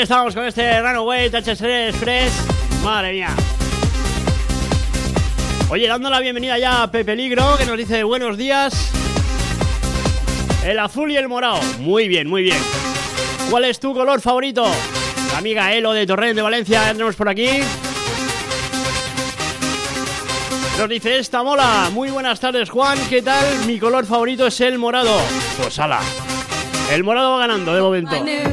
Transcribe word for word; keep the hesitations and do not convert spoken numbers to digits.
Ahí estamos con este Runaway T H C Express. Madre mía. Oye, dando la bienvenida ya a Pepe Ligro, que nos dice buenos días. El azul y el morado. Muy bien, muy bien. ¿Cuál es tu color favorito? La amiga Elo de Torrent de Valencia, ya tenemos por aquí. Nos dice esta mola. Muy buenas tardes, Juan. ¿Qué tal? Mi color favorito es el morado. Pues ala. El morado va ganando de momento.